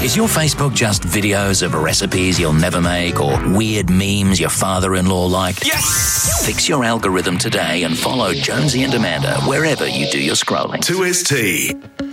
Is your Facebook just videos of recipes you'll never make or weird memes your father-in-law like? Yes! Fix your algorithm today and follow Jonesy and Amanda wherever you do your scrolling. 2ST.